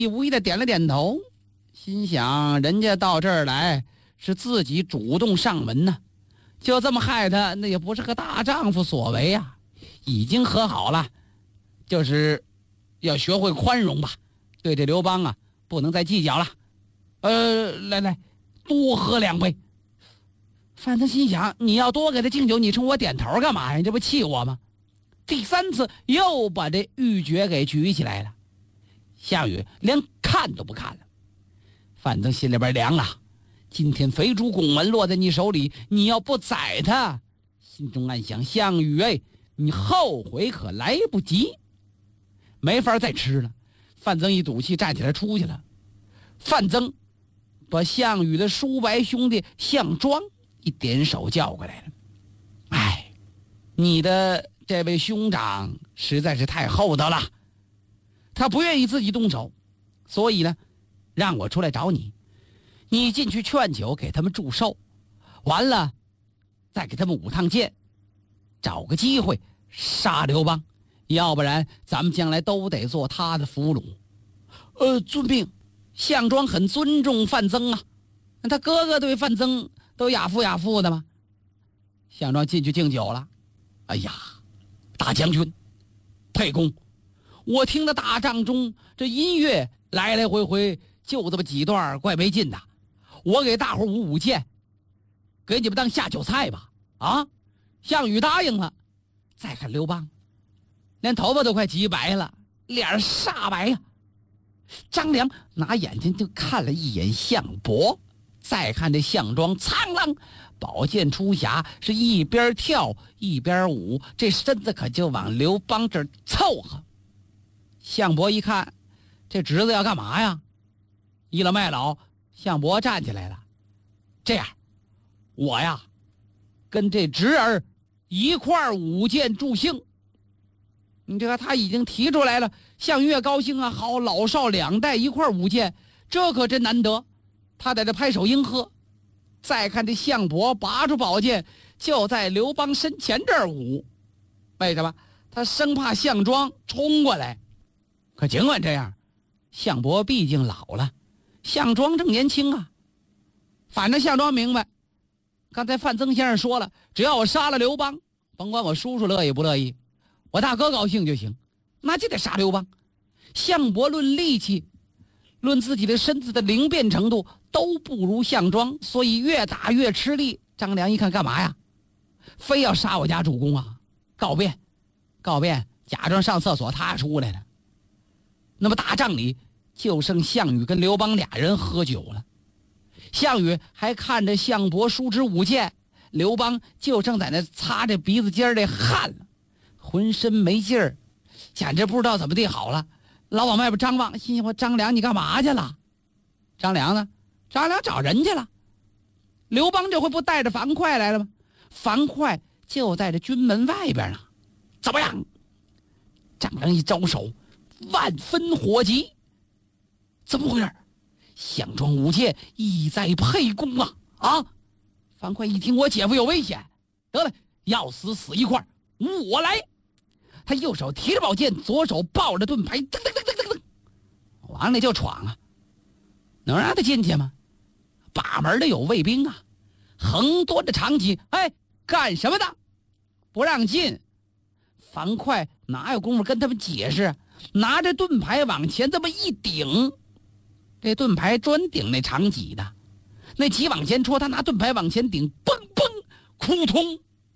你无意的点了点头，心想人家到这儿来是自己主动上门呢，就这么害他，那也不是个大丈夫所为啊。已经和好了，就是要学会宽容吧，对这刘邦啊不能再计较了。来，多喝2杯。范增心想，你要多给他敬酒，你冲我点头干嘛呀？你这不气我吗？第3次又把这玉珏给举起来了，项羽连看都不看了。范增心里边凉啊，今天肥猪拱门落在你手里，你要不宰他，心中暗想，项羽哎，你后悔可来不及，没法再吃了。范增一赌气站起来出去了。范增把项羽的叔伯兄弟项庄一点手叫过来了。哎，你的这位兄长实在是太厚道了，他不愿意自己动手，所以呢让我出来找你，你进去劝酒给他们祝寿，完了再给他们5趟剑，找个机会杀刘邦，要不然咱们将来都得做他的俘虏。遵命。项庄很尊重范增啊，他哥哥对范增都亚父的嘛。项庄进去敬酒了。哎呀，大将军沛公，我听的大帐中这音乐来来回回就这么几段，怪没劲的，我给大伙舞剑，给你们当下酒菜吧。啊，项羽答应了。再看刘邦，连头发都快急白了，脸煞白呀。张良拿眼睛就看了一眼项伯，再看这项庄，苍啷宝剑出匣，是一边跳一边舞，这身子可就往刘邦这儿凑合。项伯一看这侄子要干嘛呀，倚老卖老，项伯站起来了。这样，我呀跟这侄儿一块儿舞剑助兴。你这个他已经提出来了，项羽高兴啊，好，老少2代一块舞剑，这可真难得。他在这拍手应和。再看这项伯拔出宝剑，就在刘邦身前这儿舞。为什么？他生怕项庄冲过来。可尽管这样，项伯毕竟老了，项庄正年轻啊。反正项庄明白，刚才范增先生说了，只要我杀了刘邦，甭管我叔叔乐意不乐意，我大哥高兴就行，那就得杀刘邦。项伯论力气，论自己的身子的灵便程度，都不如项庄，所以越打越吃力。张良一看干嘛呀？非要杀我家主公啊！告变，假装上厕所，他出来了。那么大帐里就剩项羽跟刘邦俩人喝酒了。项羽还看着项伯叔侄舞剑，刘邦就正在那擦着鼻子尖的汗了，浑身没劲儿，简直不知道怎么地好了。老往外边张望，心想：张良你干嘛去了？张良呢？张良找人去了。刘邦这回不带着樊哙来了吗？樊哙就在这军门外边呢。怎么样？张良一招手，万分火急。怎么回事？项庄舞剑意在沛公啊！啊！樊哙一听我姐夫有危险，得了，要死死一块，我来。他右手提着宝剑，左手抱着盾牌，噔噔噔噔噔噔，往里就闯啊！能让他进去吗？把门的有卫兵啊，横端着长戟，哎，干什么的？不让进。樊哙哪有功夫跟他们解释？拿着盾牌往前这么一顶，这盾牌专顶那长戟的，那戟往前戳，他拿盾牌往前顶，嘣嘣，扑通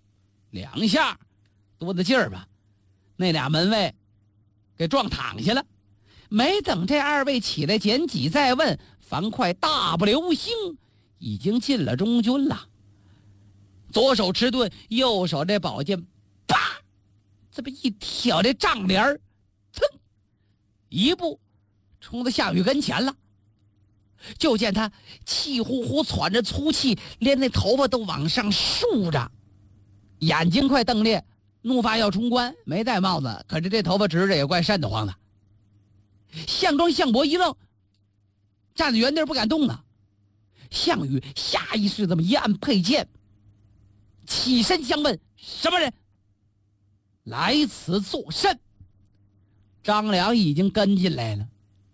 ，2下，多大劲儿吧？那俩门卫给撞躺下了。没等这2位起来捡戟再问，樊哙大步流星已经进了中军了。左手持盾，右手这宝剑，啪，这么一挑这帐帘儿，噌，一步冲到项羽跟前了。就见他气呼呼喘着粗气，连那头发都往上竖着，眼睛快瞪裂，怒发要冲冠，没戴帽子，可是这头发直着也怪瘆得慌的。项庄、项伯一愣，站在原地不敢动了。项羽下意识这么一按佩剑，起身相问：什么人来此作甚？张良已经跟进来了。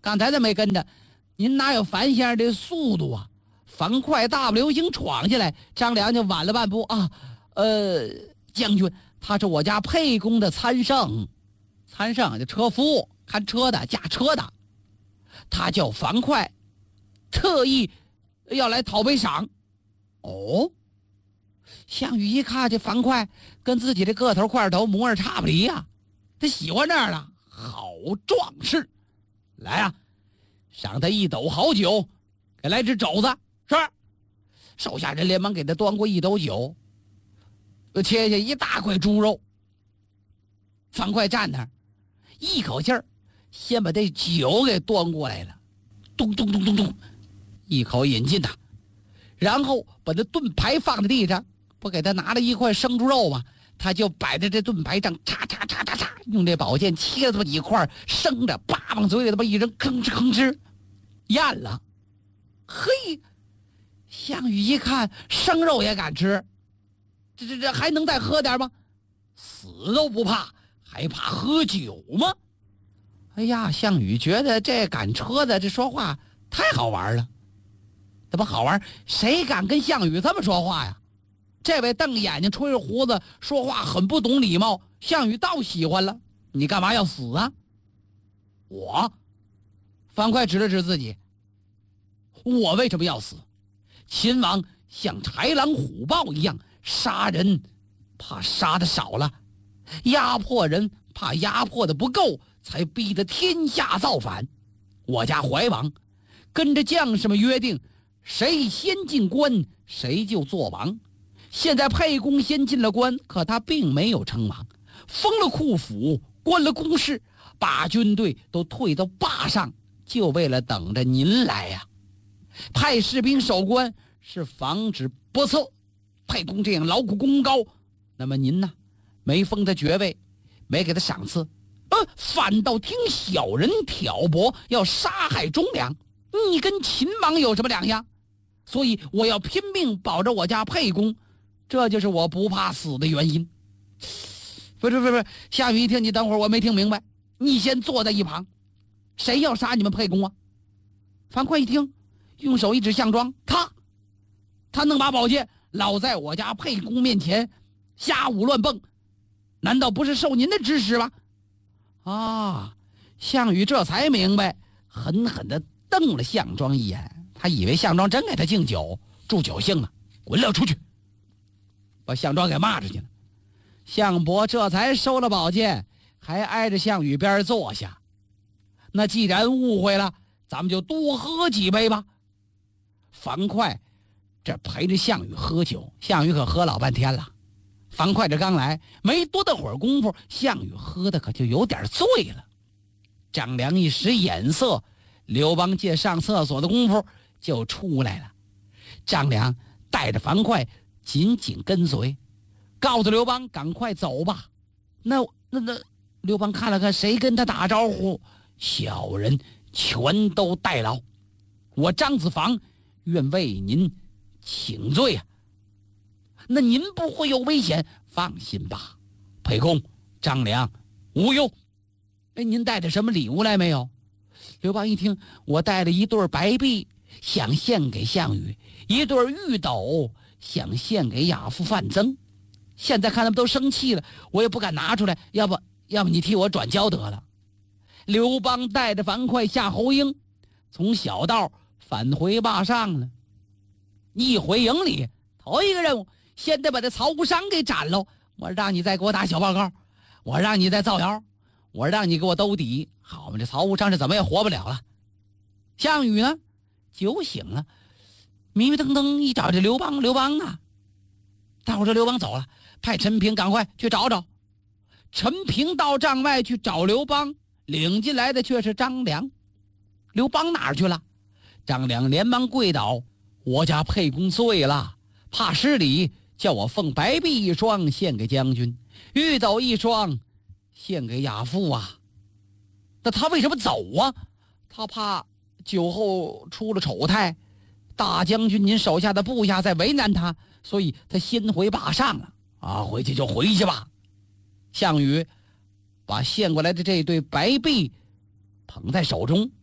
刚才没跟着，您哪有樊先生的速度啊？樊哙大步流星闯下来，张良就晚了半步啊。将军，他是我家沛公的参圣，参圣就车夫，看车的，驾车的，他叫樊哙，特意要来讨杯赏。哦，项羽一看这樊哙跟自己的个头块头模样差不离呀，他喜欢这样的好壮士，来啊，赏他一斗好酒，给来只肘子。是，手下人连忙给他端过一斗酒，切下一大块猪肉。樊哙站那儿，一口气儿先把这酒给端过来了，咚咚咚咚咚，一口饮尽呐，然后把这盾牌放在地上，不给他拿了一块生猪肉吗？他就摆在这盾牌上，嚓嚓嚓嚓嚓，用这宝剑切了这么几块生的，叭往嘴里这么一扔，吭哧吭哧咽了。嘿，项羽一看生肉也敢吃，这还能再喝点吗？死都不怕，还怕喝酒吗？哎呀，项羽觉得这赶车的这说话太好玩了。怎么好玩？谁敢跟项羽这么说话呀？这位瞪眼睛吹着胡子说话很不懂礼貌，项羽倒喜欢了。你干嘛要死啊？我，樊哙指了指自己，我为什么要死？秦王像豺狼虎豹一样杀人，怕杀的少了，压迫人怕压迫的不够，才逼得天下造反。我家怀王跟着将士们约定，谁先进关谁就做王。现在沛公先进了关，可他并没有称王，封了库府，关了公事，把军队都退到坝上，就为了等着您来呀。派士兵守关是防止不测，沛公这样劳苦功高，那么您呢，没封他爵位，没给他赏赐，反倒听小人挑拨，要杀害忠良，你跟秦王有什么两样？所以我要拼命保着我家沛公，这就是我不怕死的原因。不是，项羽一听，你等会儿，我没听明白，你先坐在一旁，谁要杀你们沛公啊？樊哙一听，用手一指项庄，他弄把宝剑老在我家沛公面前瞎舞乱蹦，难道不是受您的指使吗？啊，项羽这才明白，狠狠地瞪了项庄一眼，他以为项庄真给他敬酒助酒兴呢，滚了出去，把项庄给骂出去了。项伯这才收了宝剑，还挨着项羽边坐下。那既然误会了，咱们就多喝几杯吧。樊哙这陪着项羽喝酒，项羽可喝老半天了。樊哙这刚来没多大会儿功夫，项羽喝的可就有点醉了。张良一使眼色，刘邦借上厕所的功夫就出来了。张良带着樊哙紧紧跟随，告诉刘邦赶快走吧。那刘邦看了看谁跟他打招呼，小人全都代劳，我张子房愿为您请罪啊。那您不会有危险，放心吧，沛公张良无忧。您带着什么礼物来没有？刘邦一听，我带了一对白璧，想献给项羽，一对玉斗，想献给亚父范增。现在看他们都生气了，我也不敢拿出来，要不你替我转交得了。刘邦带着樊哙下侯营，从小道返回坝上了。一回营里，头一个任务，先得把这曹无伤给斩喽。我让你再给我打小报告，我让你再造谣，我让你给我兜底。好嘛，这曹无伤是怎么也活不了了。项羽呢，酒醒了，迷迷瞪瞪一找这刘邦啊，大伙说刘邦走了，派陈平赶快去找找。陈平到帐外去找刘邦，领进来的却是张良。刘邦哪儿去了？张良连忙跪倒，我家沛公醉了，怕失礼，叫我奉白璧一双献给将军，玉斗一双献给亚父啊。那他为什么走啊？他怕酒后出了丑态，大将军您手下的部下在为难他，所以他先回坝上了啊。回去就回去吧。项羽把献过来的这对白璧捧在手中，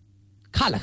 看了